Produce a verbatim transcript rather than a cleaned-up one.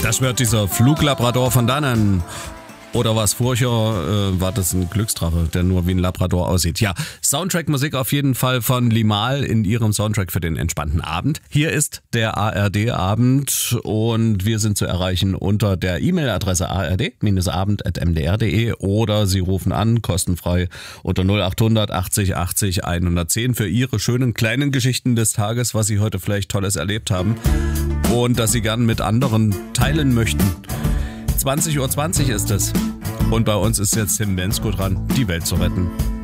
Das wird dieser Fluglabrador von dannen. Oder was vorher, äh, war das ein Glücksdrache, der nur wie ein Labrador aussieht. Ja, Soundtrack-Musik auf jeden Fall von Limahl in ihrem Soundtrack für den entspannten Abend. Hier ist der A R D-Abend und wir sind zu erreichen unter der E-Mail-Adresse a r d abend at m d r punkt d e oder Sie rufen an, kostenfrei unter null acht hundert achtzig achtzig hundertzehn für Ihre schönen kleinen Geschichten des Tages, was Sie heute vielleicht Tolles erlebt haben und das Sie gern mit anderen teilen möchten. zwanzig Uhr zwanzig ist es. Und bei uns ist jetzt Tim Bensko dran, die Welt zu retten.